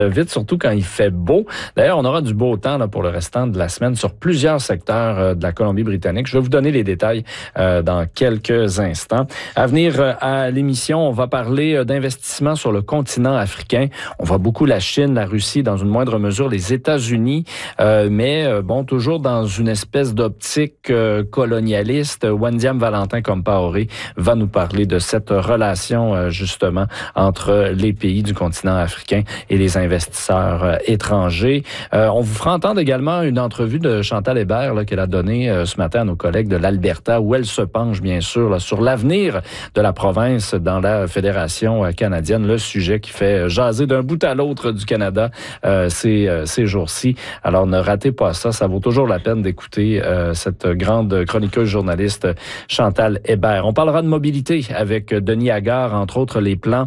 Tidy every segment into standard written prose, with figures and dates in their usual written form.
Vite, surtout quand il fait beau. D'ailleurs, on aura du beau temps là, pour le restant de la semaine sur plusieurs secteurs de la Colombie-Britannique. Je vais vous donner les détails dans quelques instants. À venir à l'émission, on va parler d'investissement sur le continent africain. On voit beaucoup la Chine, la Russie, dans une moindre mesure les États-Unis, mais toujours dans une espèce d'optique colonialiste. Wendiam Valentin Compaoré va nous parler de cette relation justement entre les pays du continent africain et les investisseurs étrangers. On vous fera entendre également une entrevue de Chantal Hébert là, qu'elle a donnée ce matin à nos collègues de l'Alberta, où elle se penche bien sûr là, sur l'avenir de la province dans la Fédération canadienne, le sujet qui fait jaser d'un bout à l'autre du Canada ces jours-ci. Alors ne ratez pas ça, ça vaut toujours la peine d'écouter cette grande chroniqueuse journaliste Chantal Hébert. On parlera de mobilité avec Denis Agar, entre autres les plans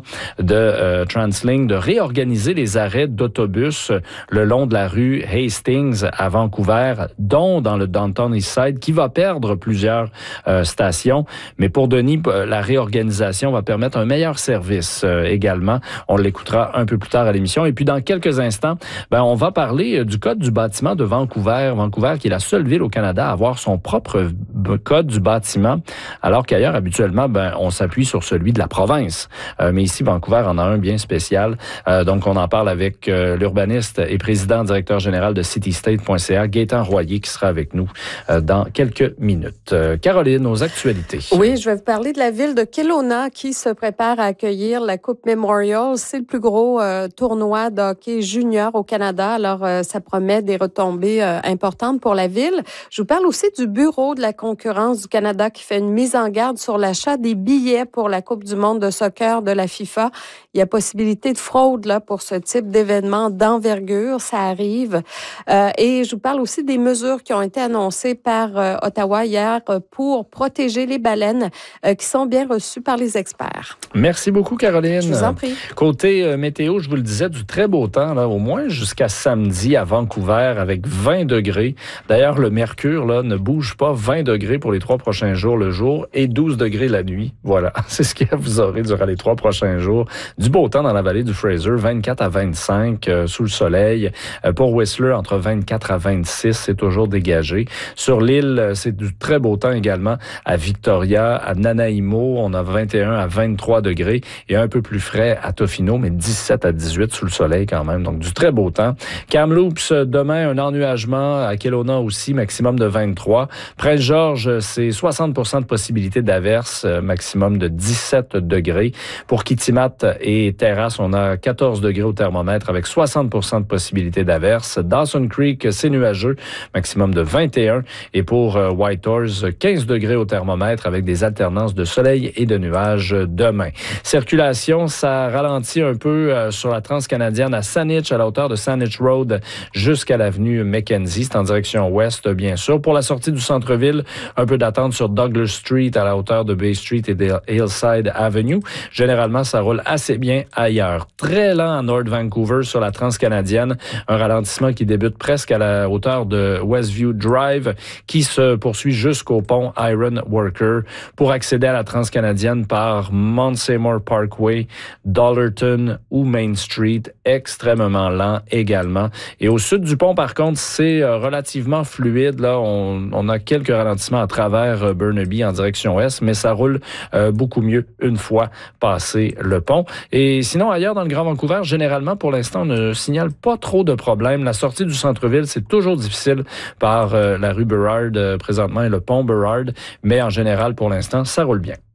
de TransLink de réorganiser les arrêts d'autobus le long de la rue Hastings à Vancouver, dont dans le Downtown Eastside, qui va perdre plusieurs stations. Mais pour Denis, la réorganisation va permettre un meilleur service également. On l'écoutera un peu plus tard à l'émission. Et puis, dans quelques instants, on va parler du Code du bâtiment de Vancouver. Vancouver, qui est la seule ville au Canada à avoir son propre Code du bâtiment, alors qu'ailleurs, habituellement, on s'appuie sur celui de la province. Mais ici, Vancouver en a un bien spécial. Donc, on en parle avec l'urbaniste et président directeur général de citystate.ca, Gaétan Royer, qui sera avec nous dans quelques minutes. Caroline, aux actualités. Oui, je vais vous parler de la ville de Kelowna qui se prépare à accueillir la Coupe Memorial. C'est le plus gros tournoi de hockey junior au Canada. Alors, ça promet des retombées importantes pour la ville. Je vous parle aussi du Bureau de la concurrence du Canada qui fait une mise en garde sur l'achat des billets pour la Coupe du monde de soccer de la FIFA. Il y a possibilité de fraude là pour ce type d'événement d'envergure, ça arrive. Et je vous parle aussi des mesures qui ont été annoncées par Ottawa hier pour protéger les baleines qui sont bien reçues par les experts. Merci beaucoup, Caroline. Je vous en prie. Côté météo, je vous le disais, du très beau temps, là, au moins jusqu'à samedi à Vancouver avec 20 degrés. D'ailleurs, le mercure là, ne bouge pas, 20 degrés pour les 3 prochains jours le jour et 12 degrés la nuit. Voilà, c'est ce que vous aurez durant les 3 prochains jours. Du beau temps dans la vallée du Fraser, 24 à 25 sous le soleil. Pour Whistler, entre 24 à 26, c'est toujours dégagé. Sur l'île, c'est du très beau temps également. À Victoria, à Nanaimo, on a 21 à 23 degrés et un peu plus frais à Tofino, mais 17 à 18 sous le soleil quand même. Donc, du très beau temps. Kamloops, demain, un ennuagement. À Kelowna aussi, maximum de 23. Prince-Georges, c'est 60% de possibilité d'averse, maximum de 17 degrés. Pour Kitimat et Terrasse, on a 14 degrés au thermomètre avec 60% de possibilité d'averse. Dawson Creek, c'est nuageux, maximum de 21. Et pour Whitehorse, 15 degrés au thermomètre avec des alternances de soleil et de nuages demain. Circulation, ça ralentit un peu sur la transcanadienne à Saanich, à la hauteur de Saanich Road jusqu'à l'avenue Mackenzie. C'est en direction ouest, bien sûr. Pour la sortie du centre-ville, un peu d'attente sur Douglas Street à la hauteur de Bay Street et de Hillside Avenue. Généralement, ça roule assez bien ailleurs. Très lent à North Vancouver sur la transcanadienne. Un ralentissement qui débute presque à la hauteur de Westview Drive, qui se poursuit jusqu'au pont Iron Worker pour accéder à la transcanadienne par Mount Seymour Parkway, Dollarton ou Main Street. Extrêmement lent également. Et au sud du pont, par contre, c'est relativement fluide. Là, on a quelques ralentissements à travers Burnaby en direction ouest, mais ça roule beaucoup mieux une fois passé le pont. Et sinon, ailleurs dans le Grand Vancouver, généralement, pour l'instant, on ne signale pas trop de problèmes. La sortie du centre-ville, c'est toujours difficile par la rue Burrard présentement et le pont Burrard, mais en général, pour l'instant, ça roule bien.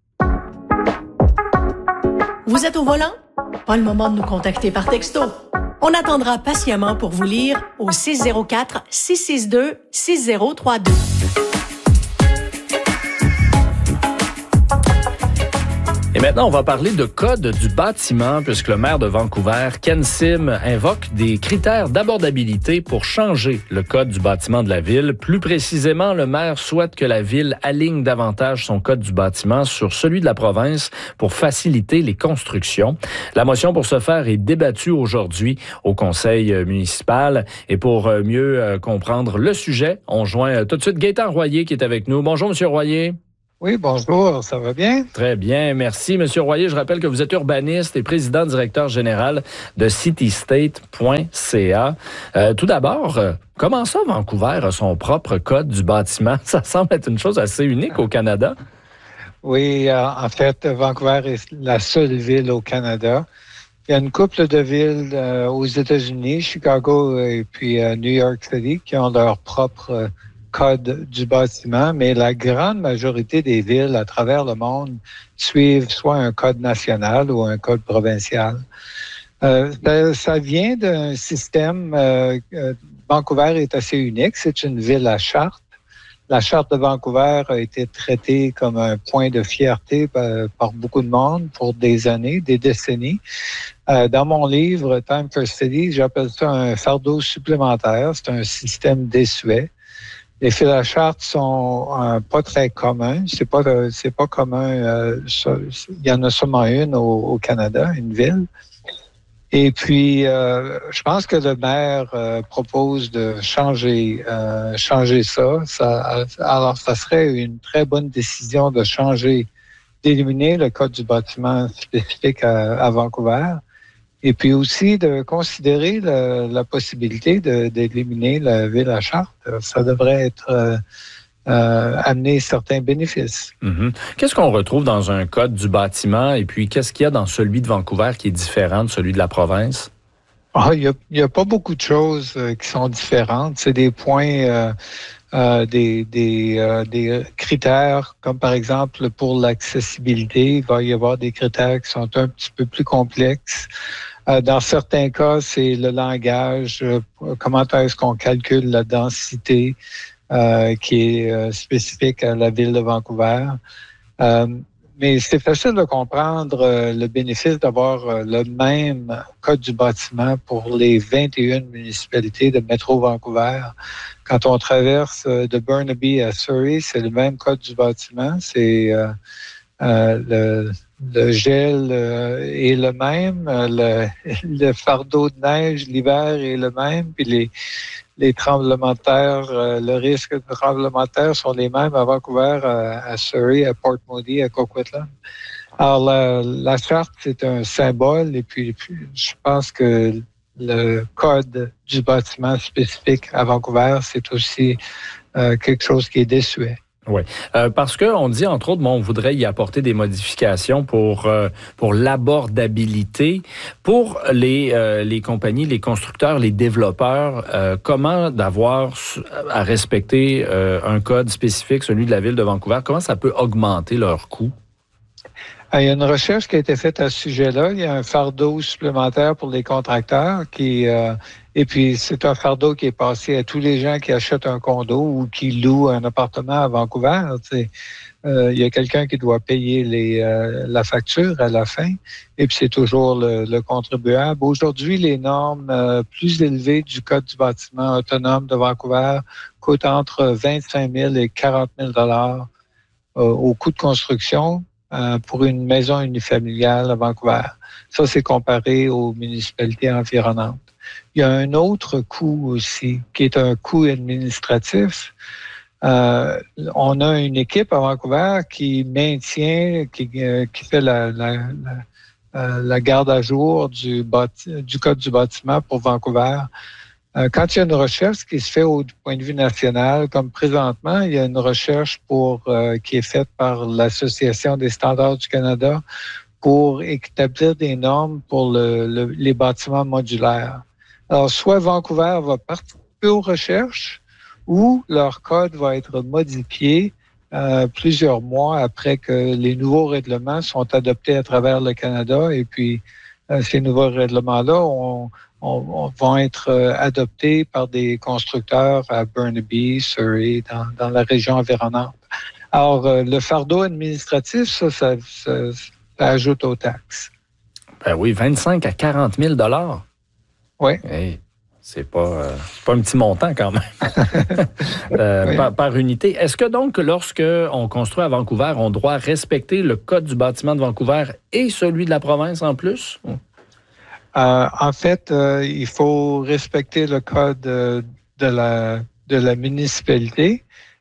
Vous êtes au volant? Pas le moment de nous contacter par texto. On attendra patiemment pour vous lire au 604-662-6032. Et maintenant, on va parler de code du bâtiment, puisque le maire de Vancouver, Ken Sim, invoque des critères d'abordabilité pour changer le code du bâtiment de la ville. Plus précisément, le maire souhaite que la ville aligne davantage son code du bâtiment sur celui de la province pour faciliter les constructions. La motion pour ce faire est débattue aujourd'hui au conseil municipal. Et pour mieux comprendre le sujet, on joint tout de suite Gaétan Royer qui est avec nous. Bonjour, Monsieur Royer. Oui, bonjour, ça va bien? Très bien, merci. Monsieur Royer, je rappelle que vous êtes urbaniste et président-directeur général de citystate.ca. Tout d'abord, comment ça, Vancouver a son propre code du bâtiment? Ça semble être une chose assez unique au Canada. Oui, en fait, Vancouver est la seule ville au Canada. Il y a une couple de villes aux États-Unis, Chicago et puis New York City, qui ont leur propre code du bâtiment, mais la grande majorité des villes à travers le monde suivent soit un code national ou un code provincial. Ça vient d'un système, Vancouver est assez unique, c'est une ville à charte. La charte de Vancouver a été traitée comme un point de fierté par beaucoup de monde pour des années, des décennies. Dans mon livre, Time for City, j'appelle ça un fardeau supplémentaire. C'est un système désuet. Les fils à charte sont pas très communs. C'est pas commun. Il y en a seulement une au Canada, une ville. Et puis, je pense que le maire propose de changer ça. Alors, ça serait une très bonne décision d'éliminer le code du bâtiment spécifique à Vancouver. Et puis aussi de considérer la possibilité d'éliminer la ville à charte. Ça devrait être amener certains bénéfices. Mm-hmm. Qu'est-ce qu'on retrouve dans un code du bâtiment et puis qu'est-ce qu'il y a dans celui de Vancouver qui est différent de celui de la province? Il y a pas beaucoup de choses qui sont différentes. C'est des points, des critères, comme par exemple pour l'accessibilité, il va y avoir des critères qui sont un petit peu plus complexes. Dans certains cas, c'est le langage, comment est-ce qu'on calcule la densité qui est spécifique à la ville de Vancouver. Mais c'est facile de comprendre le bénéfice d'avoir le même code du bâtiment pour les 21 municipalités de Métro Vancouver. Quand on traverse de Burnaby à Surrey, c'est le même code du bâtiment. C'est le gel est le même, le fardeau de neige l'hiver est le même, puis les tremblements de terre, le risque de tremblement de terre sont les mêmes à Vancouver, à Surrey, à Port Moody, à Coquitlam. Alors, la charte, c'est un symbole, et puis je pense que le code du bâtiment spécifique à Vancouver, c'est aussi quelque chose qui est désuet. Oui, parce qu'on dit, entre autres, on voudrait y apporter des modifications pour l'abordabilité. Pour les compagnies, les constructeurs, les développeurs, comment d'avoir à respecter un code spécifique, celui de la Ville de Vancouver, comment ça peut augmenter leurs coûts? Il y a une recherche qui a été faite à ce sujet-là. Il y a un fardeau supplémentaire pour les contracteurs et puis c'est un fardeau qui est passé à tous les gens qui achètent un condo ou qui louent un appartement à Vancouver. Il y a quelqu'un qui doit payer la facture à la fin et puis c'est toujours le contribuable. Aujourd'hui, les normes plus élevées du Code du bâtiment autonome de Vancouver coûtent entre 25 000 et 40 000 $ au coût de construction. Pour une maison unifamiliale à Vancouver. Ça, c'est comparé aux municipalités environnantes. Il y a un autre coût aussi, qui est un coût administratif. On a une équipe à Vancouver qui maintient, qui fait la garde à jour du Code du bâtiment pour Vancouver. Quand il y a une recherche qui se fait au point de vue national, comme présentement, il y a une recherche qui est faite par l'Association des standards du Canada pour établir des normes pour les bâtiments modulaires. Alors, soit Vancouver va participer aux recherches ou leur code va être modifié plusieurs mois après que les nouveaux règlements sont adoptés à travers le Canada. Et puis, ces nouveaux règlements-là vont être adoptés par des constructeurs à Burnaby, Surrey, dans la région environnante. Alors, le fardeau administratif, ça ajoute aux taxes. Ben oui, 25 à 40 000 $. Oui. Hey, c'est pas un petit montant quand même oui. par unité. Est-ce que donc, lorsque on construit à Vancouver, on doit respecter le Code du bâtiment de Vancouver et celui de la province en plus? En fait, il faut respecter le code de la municipalité.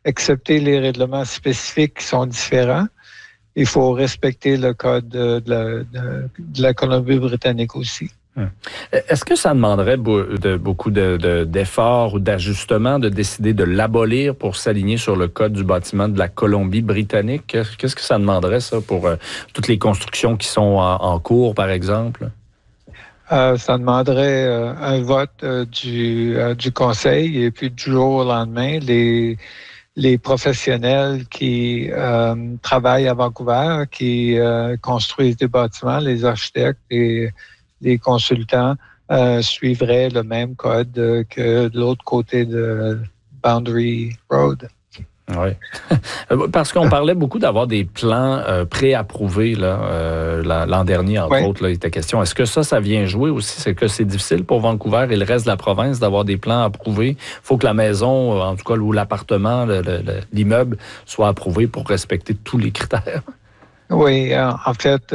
accepter les règlements spécifiques qui sont différents. Il faut respecter le code de la Colombie-Britannique aussi. Est-ce que ça demanderait beaucoup d'efforts ou d'ajustements de décider de l'abolir pour s'aligner sur le code du bâtiment de la Colombie-Britannique? Qu'est-ce que ça demanderait, ça, pour toutes les constructions qui sont en cours, par exemple? Ça demanderait un vote du Conseil et puis du jour au lendemain, les professionnels qui travaillent à Vancouver, qui construisent des bâtiments, les architectes et les consultants suivraient le même code que de l'autre côté de Boundary Road. Oui. Parce qu'on parlait beaucoup d'avoir des plans préapprouvés l'an dernier, entre autres, là, il était question. Est-ce que ça vient jouer aussi? C'est que c'est difficile pour Vancouver et le reste de la province d'avoir des plans approuvés. Il faut que la maison, en tout cas, ou l'appartement, l'immeuble, soit approuvé pour respecter tous les critères. Oui, en fait,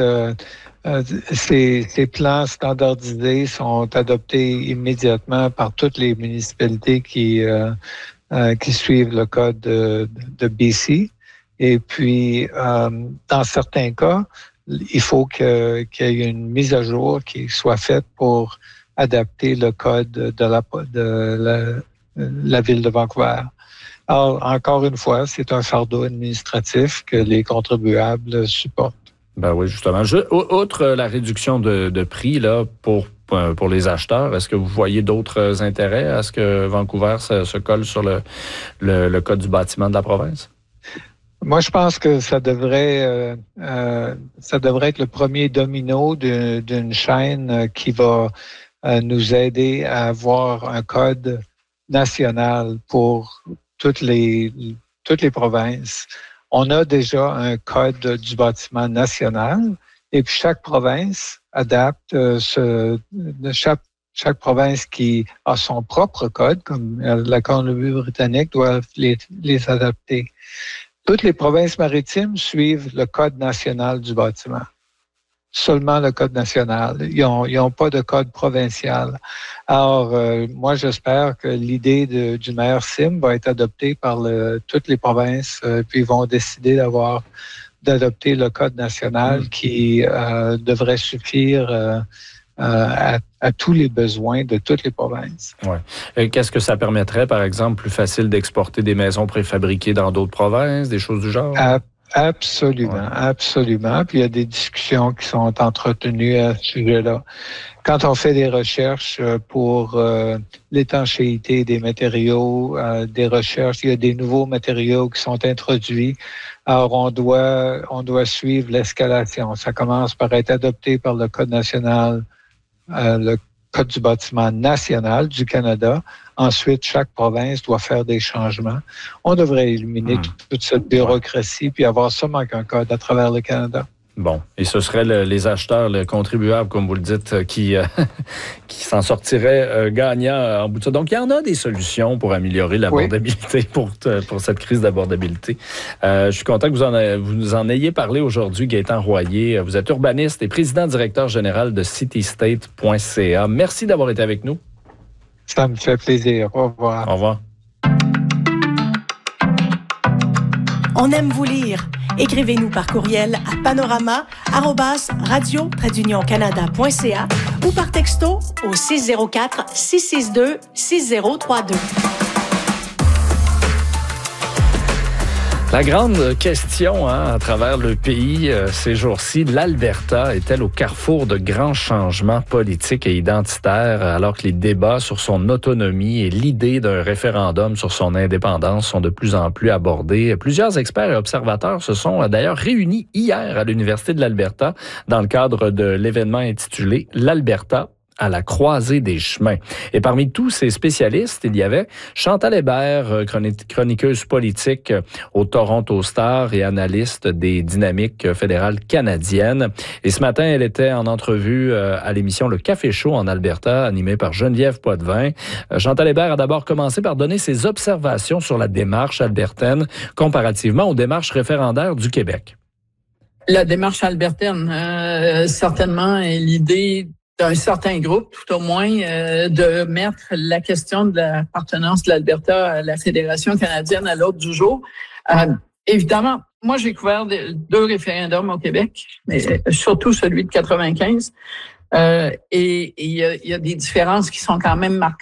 ces plans standardisés sont adoptés immédiatement par toutes les municipalités qui suivent le code de BC. Et puis, dans certains cas, il faut qu'il y ait une mise à jour qui soit faite pour adapter le code de la ville de Vancouver. Alors, encore une fois, c'est un fardeau administratif que les contribuables supportent. Ben oui, justement. Outre la réduction de prix là pour les acheteurs, est-ce que vous voyez d'autres intérêts à ce que Vancouver se colle sur le code du bâtiment de la province? Moi, je pense que ça devrait être le premier domino d'une chaîne qui va nous aider à avoir un code national pour toutes les provinces. On a déjà un code du bâtiment national et puis chaque province adapte chaque province qui a son propre code, comme la Colombie-Britannique, doit les adapter. Toutes les provinces maritimes suivent le code national du bâtiment. Seulement le code national. Ils n'ont pas de code provincial. Alors, moi, j'espère que l'idée du maire Sim va être adoptée par toutes les provinces, puis ils vont décider d'adopter le code national qui devrait suffire à tous les besoins de toutes les provinces. Ouais. Qu'est-ce que ça permettrait, par exemple, plus facile d'exporter des maisons préfabriquées dans d'autres provinces, des choses du genre? Absolument, absolument. Puis il y a des discussions qui sont entretenues à ce sujet-là. Quand on fait des recherches pour l'étanchéité des matériaux, des recherches, il y a des nouveaux matériaux qui sont introduits. Alors on doit suivre l'escalation. Ça commence par être adopté par le Code national, le Code du bâtiment national du Canada. Ensuite, chaque province doit faire des changements. On devrait éliminer toute cette bureaucratie puis avoir seulement qu'un code à travers le Canada. Bon, et ce serait les acheteurs, les contribuables, comme vous le dites, qui s'en sortiraient gagnants en bout de ça. Donc, il y en a des solutions pour améliorer l'abordabilité, pour cette crise d'abordabilité. Je suis content que vous nous en ayez parlé aujourd'hui, Gaétan Royer. Vous êtes urbaniste et président-directeur général de citystate.ca. Merci d'avoir été avec nous. Ça me fait plaisir. Au revoir. Au revoir. On aime vous lire. Écrivez-nous par courriel à panorama@radio-canada.ca ou par texto au 604-662-6032. La grande question à travers le pays ces jours-ci, l'Alberta est-elle au carrefour de grands changements politiques et identitaires alors que les débats sur son autonomie et l'idée d'un référendum sur son indépendance sont de plus en plus abordés? Plusieurs experts et observateurs se sont d'ailleurs réunis hier à l'Université de l'Alberta dans le cadre de l'événement intitulé « L'Alberta à la croisée des chemins ». Et parmi tous ces spécialistes, il y avait Chantal Hébert, chroniqueuse politique au Toronto Star et analyste des dynamiques fédérales canadiennes. Et ce matin, elle était en entrevue à l'émission Le Café Chaud en Alberta, animée par Geneviève Potvin. Chantal Hébert a d'abord commencé par donner ses observations sur la démarche albertaine comparativement aux démarches référendaires du Québec. La démarche albertaine, certainement, est l'idée d'un certain groupe, tout au moins, de mettre la question de l'appartenance de l'Alberta à la Fédération canadienne à l'ordre du jour. Évidemment, moi, j'ai couvert 2 référendums au Québec, mais surtout celui de 95. Et il y a des différences qui sont quand même marquantes